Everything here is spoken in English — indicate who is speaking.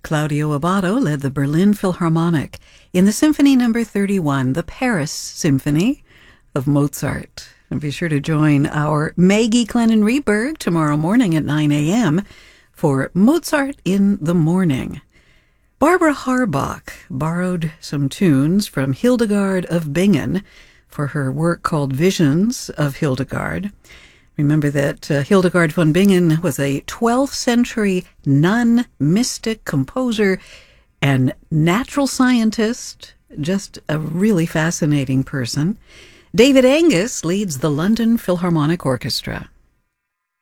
Speaker 1: Claudio Abbado led the Berlin Philharmonic in the Symphony No. 31, the Paris Symphony of Mozart. And be sure to join our Maggie Clennon-Reberg tomorrow morning at 9 a.m. for Mozart in the Morning. Barbara Harbach borrowed some tunes from Hildegard of Bingen for her work called Visions of Hildegard. Remember that Hildegard von Bingen was a 12th century nun, mystic, composer, and natural scientist, just a really fascinating person. David Angus leads the London Philharmonic Orchestra.